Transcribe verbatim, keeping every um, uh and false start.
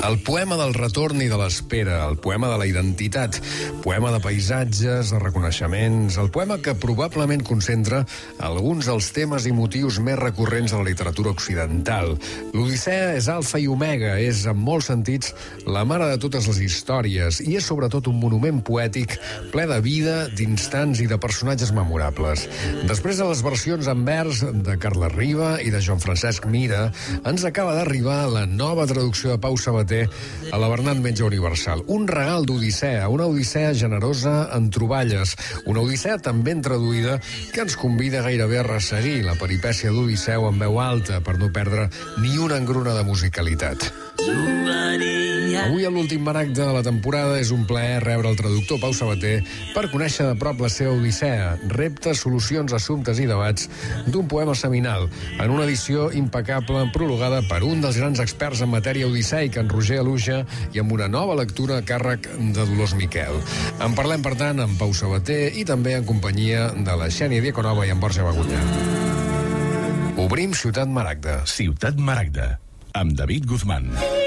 El poema del retorn i de l'espera, el poema de la identitat, poema de paisatges, de reconeixements, el poema que probablement concentra alguns dels temes i motius més recurrents de la literatura occidental. L'Odissea és alfa i omega, és en molts sentits la mare de totes les històries i és sobretot un monument poètic ple de vida, d'instants i de personatges memorables. Després de les versions en vers de Carles Riba i de Joan Francesc Mira, ens acaba d'arribar la nova traducció de Pau Sabater a la Bernat Metge Universal. Un regal d'Odissea, una Odissea generosa en troballes, una Odissea tan ben traduïda que ens convida gairebé a resseguir la peripècia d'Odisseu en veu alta per no perdre ni una engruna de musicalitat. Avui, a l'últim maragde de la temporada, és un plaer rebre el traductor Pau Sabater per conèixer de prop la seva Odissea, reptes, solucions, assumptes i debats d'un poema seminal, en una edició impecable prologada per un dels grans experts en matèria odisseica, en Roger Aluja, i amb una nova lectura a càrrec de Dolors Miquel. En parlem, per tant, amb Pau Sabater i també en companyia de la Xènia Diaconova i en Borja Bagunyà. Obrim Ciutat Maragda. Ciutat Maragda, amb David Guzmán.